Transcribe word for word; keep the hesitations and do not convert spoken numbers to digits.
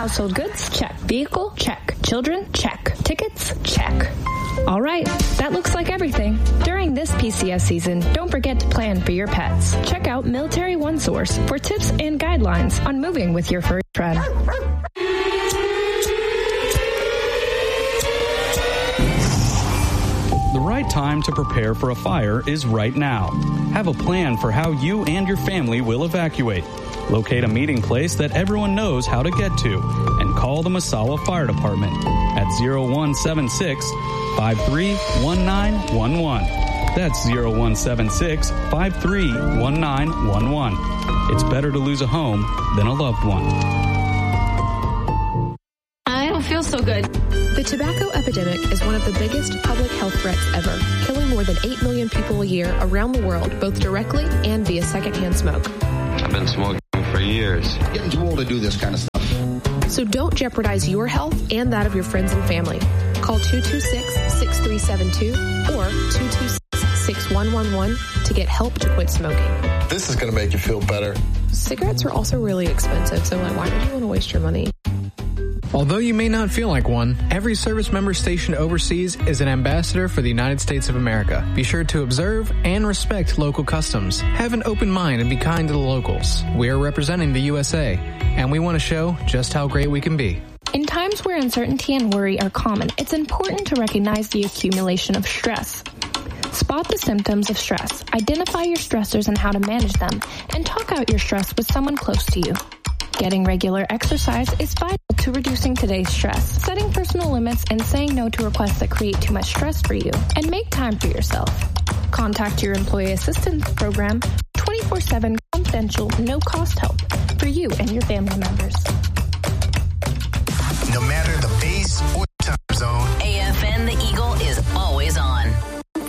Household goods? Check. Vehicle? Check. Children? Check. Tickets? Check. All right, that looks like everything. During this P C S season, don't forget to plan for your pets. Check out Military One Source for tips and guidelines on moving with your furry friend. The right time to prepare for a fire is right now. Have a plan for how you and your family will evacuate. Locate a meeting place that everyone knows how to get to and call the Massawa Fire Department at zero one seven six, five three one nine one one. That's zero one seven six, five three one nine one one. It's better to lose a home than a loved one. I don't feel so good. The tobacco epidemic is one of the biggest public health threats ever, killing more than eight million people a year around the world, both directly and via secondhand smoke. I've been smoking for years. Getting too old to do this kind of stuff. So don't jeopardize your health and that of your friends and family. Call two two six, six three seven two or two two six, six one one one to get help to quit smoking. This is going to make you feel better. Cigarettes are also really expensive, so like, why would you want to waste your money? Although you may not feel like one, every service member stationed overseas is an ambassador for the United States of America. Be sure to observe and respect local customs. Have an open mind and be kind to the locals. We are representing the U S A, and we want to show just how great we can be. In times where uncertainty and worry are common, it's important to recognize the accumulation of stress. Spot the symptoms of stress, identify your stressors and how to manage them, and talk out your stress with someone close to you. Getting regular exercise is vital to reducing today's stress. Setting personal limits and saying no to requests that create too much stress for you. And make time for yourself. Contact your employee assistance program, twenty-four seven confidential, no-cost help for you and your family members.